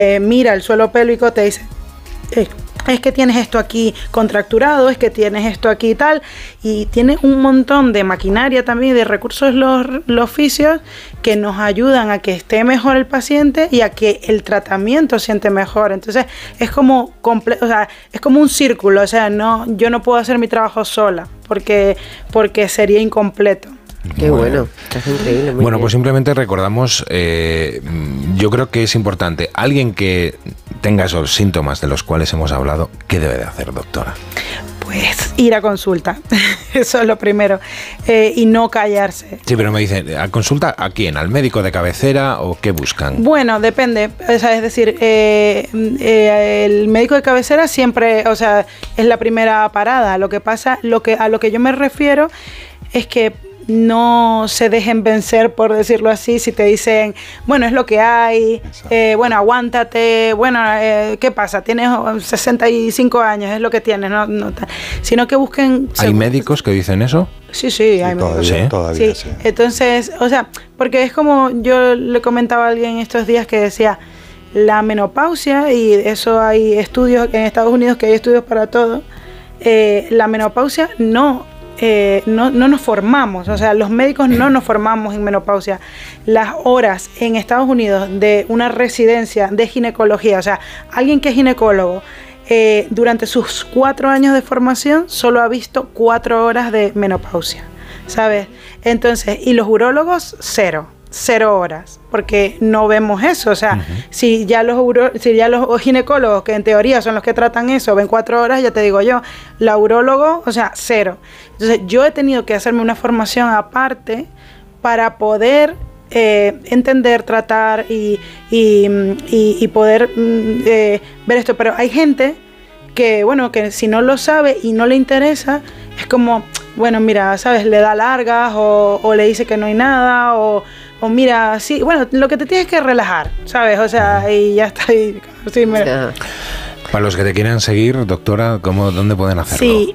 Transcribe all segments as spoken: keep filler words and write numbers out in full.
eh, mira el suelo pélvico, te dice, eh, es que tienes esto aquí contracturado, es que tienes esto aquí y tal, y tiene un montón de maquinaria también, de recursos los, los fisios que nos ayudan a que esté mejor el paciente y a que el tratamiento siente mejor. Entonces es como comple- o sea, es como un círculo, o sea, no, yo no puedo hacer mi trabajo sola porque, porque sería incompleto. Qué bueno, es increíble. Muy bueno, bien. pues simplemente recordamos, eh, yo creo que es importante, alguien que tenga esos síntomas de los cuales hemos hablado, ¿qué debe de hacer, doctora? Pues ir a consulta, eso es lo primero, eh, y no callarse. Sí, pero me dicen, ¿a consulta a quién? ¿Al médico de cabecera o qué buscan? Bueno, depende, o sea, es decir, eh, eh, el médico de cabecera siempre, o sea, es la primera parada. Lo que pasa, lo que a lo que yo me refiero es que no se dejen vencer, por decirlo así, si te dicen, bueno, es lo que hay, eh, bueno, aguántate, bueno, eh, ¿qué pasa? Tienes sesenta y cinco años, es lo que tienes, no, no, sino que busquen... ¿Hay médicos que dicen eso? Sí, sí, hay todavía, médicos. ¿Sí? todavía, Sí. sí. Entonces, o sea, porque es como yo le comentaba a alguien estos días que decía, la menopausia, y eso hay estudios en Estados Unidos, que hay estudios para todo, eh, la menopausia no... Eh, no, no nos formamos, o sea, los médicos no nos formamos en menopausia. Las horas en Estados Unidos de una residencia de ginecología, o sea, alguien que es ginecólogo, eh, durante sus cuatro años de formación solo ha visto cuatro horas de menopausia, ¿sabes? Entonces, y los urólogos, cero. Cero horas, porque no vemos eso. O sea, uh-huh. si ya los uro, si ya los ginecólogos, que en teoría son los que tratan eso, ven cuatro horas, ya te digo yo, la urólogo, o sea, cero. Entonces, yo he tenido que hacerme una formación aparte para poder eh, entender, tratar y, y, y, y poder eh, ver esto. Pero hay gente que, bueno, que si no lo sabe y no le interesa, es como, bueno, mira, ¿sabes? Le da largas o, o le dice que no hay nada o... O mira, sí, bueno, lo que te tienes que relajar, ¿sabes? O sea, y ya está. Y, sí, mira. Para los que te quieran seguir, doctora, ¿cómo, ¿dónde pueden hacerlo? Sí,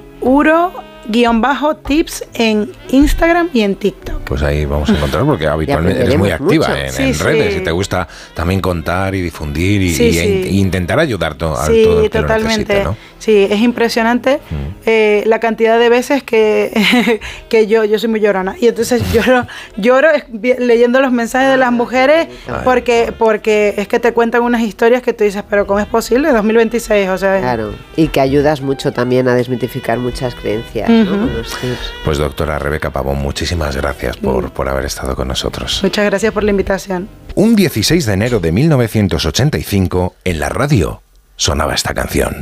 uro-tips en Instagram y en TikTok. Pues ahí vamos a encontrar, porque habitualmente eres muy activa en, sí, en sí. redes y te gusta también contar y difundir y, sí, y, sí. e intentar ayudar to, a sí, todo el que totalmente. lo necesite, ¿no? Sí, es impresionante mm. eh, la cantidad de veces que, que yo, yo soy muy llorona. Y entonces lloro, lloro leyendo los mensajes de las mujeres porque, porque es que te cuentan unas historias que tú dices, pero ¿cómo es posible? dos mil veintiséis, o sea... Claro, y que ayudas mucho también a desmitificar muchas creencias, uh-huh. ¿no? Con los tips. Pues doctora Rebeca Pavón, muchísimas gracias por, mm. por haber estado con nosotros. Muchas gracias por la invitación. Un dieciséis de enero de mil novecientos ochenta y cinco, en la radio, sonaba esta canción.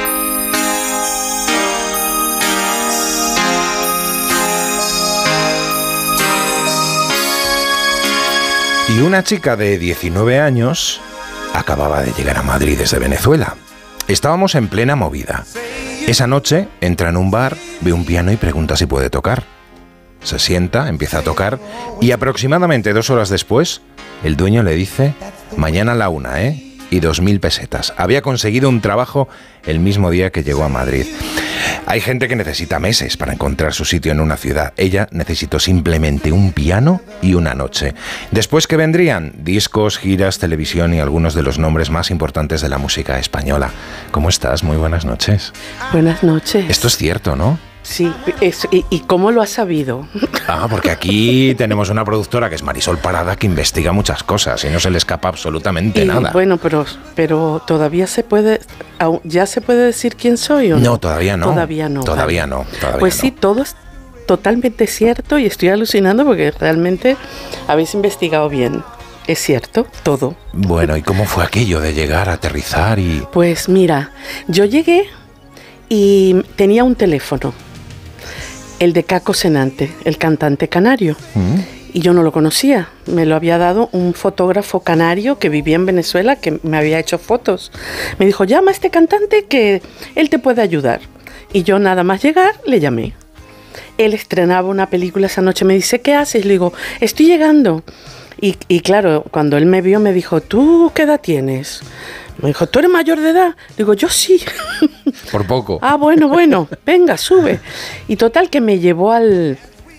Y una chica de diecinueve años acababa de llegar a Madrid desde Venezuela. Estábamos en plena movida. Esa noche entra en un bar, ve un piano y pregunta si puede tocar. Se sienta, empieza a tocar y aproximadamente dos horas después el dueño le dice: mañana a la una, ¿eh? Y dos mil pesetas. Había conseguido un trabajo el mismo día que llegó a Madrid. Hay gente que necesita meses para encontrar su sitio en una ciudad. Ella necesitó simplemente un piano y una noche. Después, ¿qué vendrían? Discos, giras, televisión y algunos de los nombres más importantes de la música española. ¿Cómo estás? Muy buenas noches. Buenas noches. Esto es cierto, ¿no? Sí, es, y, ¿y cómo lo has sabido? Ah, porque aquí tenemos una productora que es Marisol Parada, que investiga muchas cosas y no se le escapa absolutamente y, nada. Bueno, pero, pero todavía se puede, ¿ya se puede decir quién soy o no? No, todavía no. Todavía no. Todavía no. Todavía pues no. sí, todo es totalmente cierto y estoy alucinando porque realmente habéis investigado bien. Es cierto, todo. Bueno, ¿y cómo fue aquello de llegar, aterrizar y...? Pues mira, yo llegué y tenía un teléfono. El de Caco Senante, el cantante canario. ¿Mm? Y yo no lo conocía. Me lo había dado un fotógrafo canario que vivía en Venezuela, que me había hecho fotos. Me dijo, llama a este cantante que él te puede ayudar. Y yo nada más llegar, le llamé. Él estrenaba una película esa noche. Me dice, ¿qué haces? Le digo, estoy llegando. Y, y claro, cuando él me vio, me dijo, ¿tú qué edad tienes? Me dijo, ¿tú eres mayor de edad? Digo, yo sí. Por poco. Ah, bueno, bueno, venga, sube. Y total que me llevó al,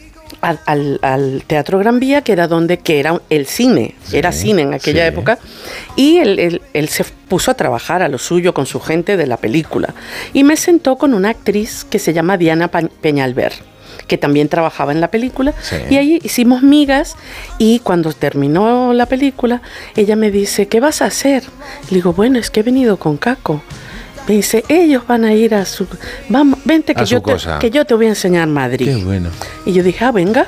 a, al, al Teatro Gran Vía, que era donde, que era el cine, sí, era cine en aquella sí. época, y él, él, él se puso a trabajar a lo suyo con su gente de la película, y me sentó con una actriz que se llama Diana Peñalver, que también trabajaba en la película, sí. y ahí hicimos migas, y cuando terminó la película, ella me dice, ¿qué vas a hacer? Le digo, bueno, es que he venido con Caco. Me dice, ellos van a ir a su... Vamos, vente que, yo te, que yo te voy a enseñar Madrid. Qué bueno. Y yo dije, ah, venga.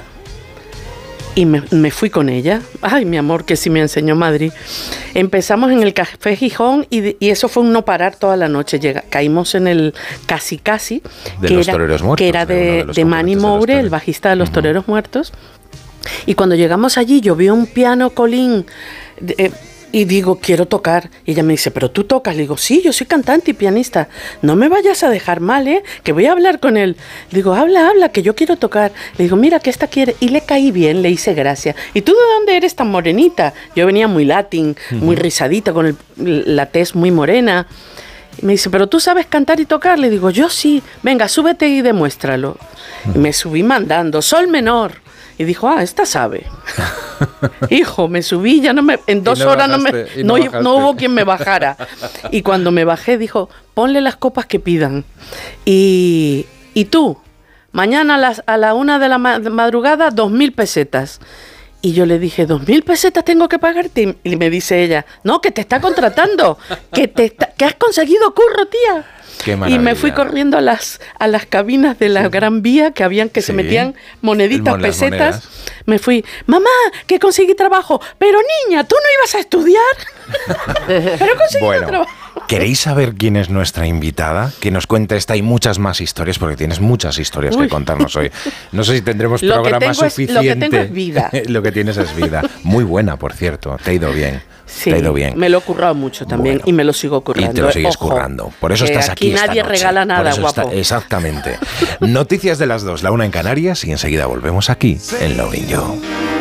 Y me, me fui con ella. Ay, mi amor, que sí me enseñó Madrid. Empezamos en el Café Gijón y, de, y eso fue un no parar toda la noche. Llega, caímos en el Casi Casi, de que, los era, toreros muertos, que era de, de, de Manny Moure, de el bajista de los uh-huh. Toreros Muertos. Y cuando llegamos allí, yo vi un piano Colín... De, eh, y digo, quiero tocar. Y ella me dice, ¿pero tú tocas? Le digo, sí, yo soy cantante y pianista. No me vayas a dejar mal, ¿eh? Que voy a hablar con él. Le digo, habla, habla, que yo quiero tocar. Le digo, mira, que esta quiere. Y le caí bien, le hice gracia. ¿Y tú de dónde eres tan morenita? Yo venía muy latín, uh-huh. muy rizadita, con el, la tez muy morena. Y me dice, ¿pero tú sabes cantar y tocar? Le digo, yo sí. Venga, súbete y demuéstralo. Uh-huh. Y me subí mandando, sol menor. Y dijo, ah, esta sabe. Hijo, me subí, ya no me, en dos no horas bajaste, no, me, no, no, no hubo quien me bajara. Y cuando me bajé, dijo, ponle las copas que pidan. Y, y tú, mañana a, las, a la una de la madrugada, dos mil pesetas. Y yo le dije, ¿dos mil pesetas tengo que pagarte? Y me dice ella, no, que te está contratando, que, te está, que has conseguido curro, tía. Y me fui corriendo a las a las cabinas de la sí. Gran Vía, que habían que sí. se metían moneditas, mon- pesetas. Me fui, mamá, que conseguí trabajo. Pero niña, ¿tú no ibas a estudiar? Pero conseguí bueno, trabajo. ¿Queréis saber quién es nuestra invitada? Que nos cuente esta y muchas más historias, porque tienes muchas historias Uy. que contarnos hoy. No sé si tendremos lo programa suficiente. Es, lo que tengo es vida. Lo que tienes es vida. Muy buena, por cierto. Te ha ido bien. Sí, te ha ido bien. Me lo he currado mucho también, bueno, y me lo sigo currando. Y te lo sigues Ojo, currando. Por eso estás aquí esta nadie noche. regala nada, guapo. Está, exactamente. Noticias de las dos, la una en Canarias, y enseguida volvemos aquí en Lovin' You.